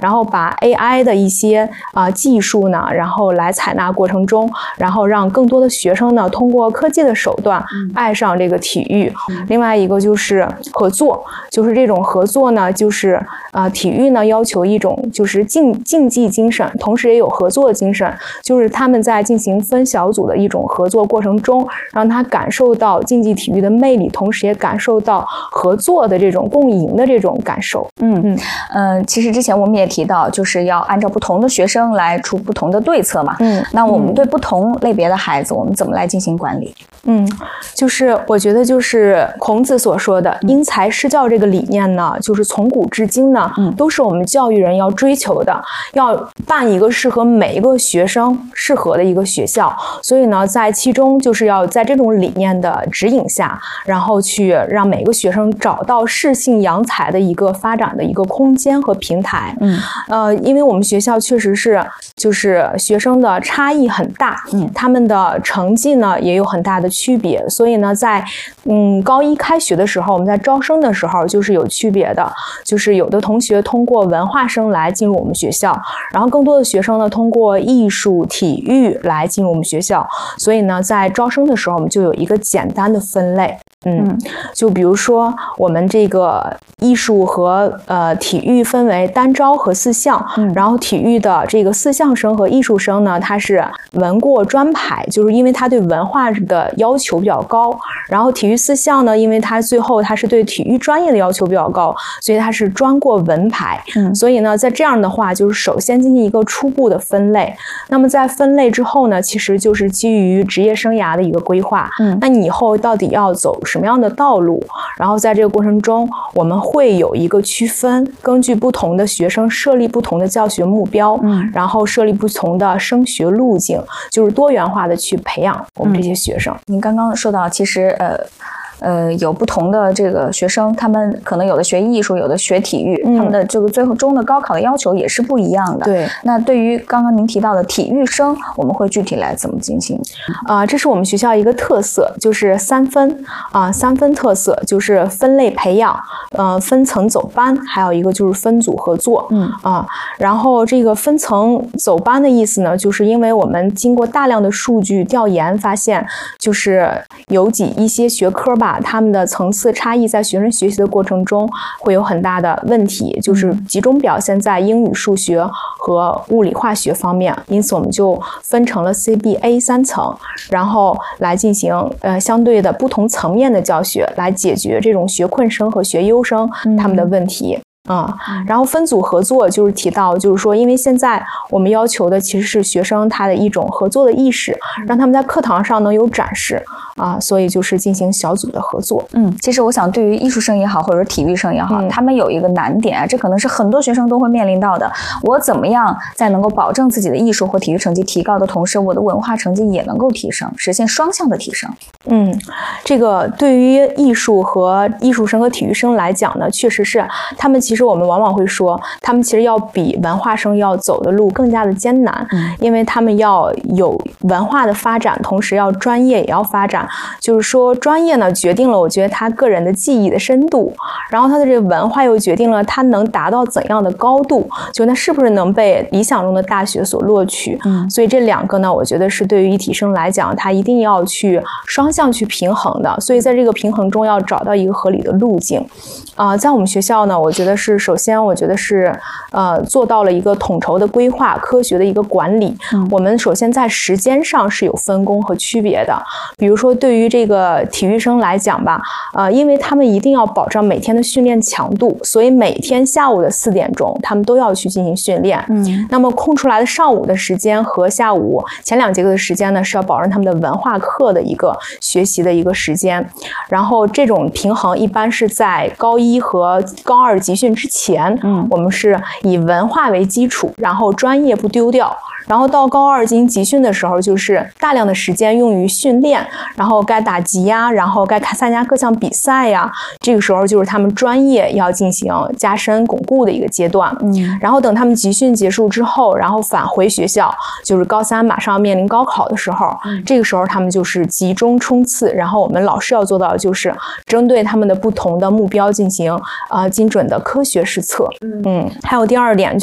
然后把 AI 的一些技术呢，然后来采纳过程中，然后让更多的学生呢通过科技的手段爱上这个体育。另外一个就是合作，就是这种合作呢，就是体育呢要求一种就是竞技精神，同时也有合作精神，就是他们在进行分小组的一种合作过程中，让他感受到竞技体育的魅力，同时也感受到合作的这种共赢的这种感受。 其实之前我们也提到，就是要按照不同的学生来出不同的对策嘛。那我们对不同类别的孩子，我们怎么来进行管理？ 就是我觉得就是孔子所说的因材施教这个理念呢，就是从古至今呢，都是我们教育人要追求的，要办一个适合每一个学生适合的一个学校。所以呢，在其中就是要在这种理念的指引下，然后去让每个学生找到适性扬才的一个发展的一个空间和平台。因为我们学校确实是就是学生的差异很大，他们的成绩呢也有很大的区别，所以呢，在高一开学的时候，我们在招生的时候就是有区别的，就是有的同学通过文化生来进入我们学校，然后更多的学生呢通过艺术、体育来进入我们学校，所以呢，在招生的时候我们就有一个简单的分类。就比如说我们这个艺术和体育分为单招和四项，然后体育的这个四项生和艺术生呢，它是文过专排，就是因为它对文化的要求比较高，然后体育四项呢，因为它最后它是对体育专业的要求比较高，所以它是专过文排。所以呢，在这样的话，就是首先进行一个初步的分类。那么在分类之后呢，其实就是基于职业生涯的一个规划。那你以后到底要走什么样的道路？然后在这个过程中，我们会有一个区分，根据不同的学生设立不同的教学目标，然后设立不同的升学路径，就是多元化的去培养我们这些学生。 您刚刚说到，其实有不同的这个学生，他们可能有的学艺术，有的学体育，他们的这个最终的高考的要求也是不一样的。 对。 那对于刚刚您提到的体育生，我们会具体来怎么进行？ 这是我们学校一个特色，就是三分特色，就是分类培养，分层走班，还有一个就是分组合作。然后这个分层走班的意思呢，就是因为我们经过大量的数据调研发现，就是有一些学科吧，他们的层次差异在学生学习的过程中会有很大的问题，就是集中表现在英语、数学和物理化学方面，因此我们就分成了 CBA 3层，然后来进行相对的不同层面的教学，来解决这种学困生和学优生他们的问题。然后分组合作就是提到，就是说因为现在我们要求的其实是学生他的一种合作的意识，让他们在课堂上能有展示所以就是进行小组的合作。 其实我想对于艺术生也好，或者体育生也好，他们有一个难点这可能是很多学生都会面临到的，我怎么样在能够保证自己的艺术或体育成绩提高的同时，我的文化成绩也能够提升，实现双向的提升。 这个对于艺术生和体育生来讲呢，确实是他们其实我们往往会说，他们其实要比文化生要走的路更加的艰难，因为他们要有文化的发展，同时要专业也要发展。就是说专业呢决定了我觉得他个人的技艺的深度，然后他的这个文化又决定了他能达到怎样的高度，就他是不是能被理想中的大学所录取。所以这两个呢，我觉得是对于艺体生来讲，他一定要去双向去平衡的，所以在这个平衡中要找到一个合理的路径。在我们学校呢，我觉得是首先我觉得是做到了一个统筹的规划，科学的一个管理。我们首先在时间上是有分工和区别的，比如说对于这个体育生来讲吧，因为他们一定要保证每天的训练强度，所以每天下午的4点钟他们都要去进行训练。那么空出来的上午的时间和下午前2节课的时间呢，是要保证他们的文化课的一个学习的一个时间。然后这种平衡一般是在高1和高2集训之前，我们是以文化为基础，然后专业不丢掉。然后到高2进行集训的时候，就是大量的时间用于训练，然后该打级呀，然后该参加各项比赛呀，这个时候就是他们专业要进行加深巩固的一个阶段。然后等他们集训结束之后，然后返回学校，就是高3马上面临高考的时候，这个时候他们就是集中冲刺，然后我们老师要做到的就是针对他们的不同的目标进行精准的科学施策。还有第2点